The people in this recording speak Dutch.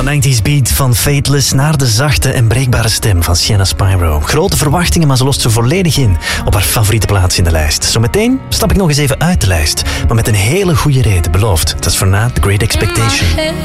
de 90s beat van Fateless naar de zachte en breekbare stem van Sienna Spyro. Grote verwachtingen, maar ze lost ze volledig in op haar favoriete plaats in de lijst. Zometeen stap ik nog eens even uit de lijst, maar met een hele goede reden, beloofd. Dat is voor na The Great Expectation.